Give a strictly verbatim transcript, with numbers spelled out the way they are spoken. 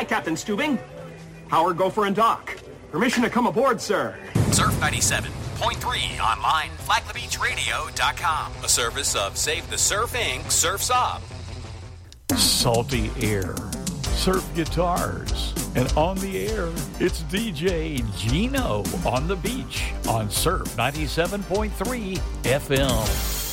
Captain Stubing. Howard, Gopher, and Doc. Permission to come aboard, sir. Surf ninety-seven point three online, flag the beach radio dot com. A service of Save the Surf Incorporated. Surf's Up. Salty Air, Surf Guitars, and on the air, it's D J Gino on the beach on Surf ninety-seven point three F M.